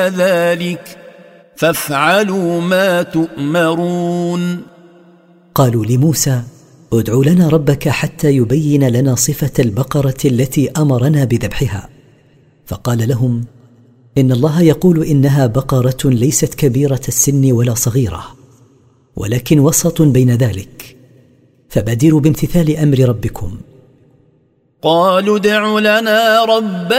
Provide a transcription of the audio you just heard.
ذلك فافعلوا ما تؤمرون. قالوا لموسى: ادع لنا ربك حتى يبين لنا صفة البقرة التي أمرنا بذبحها. فقال لهم: إن الله يقول إنها بقرة ليست كبيرة السن ولا صغيرة، ولكن وسط بين ذلك، فبادروا بامتثال أمر ربكم. قالوا ادع لنا ربك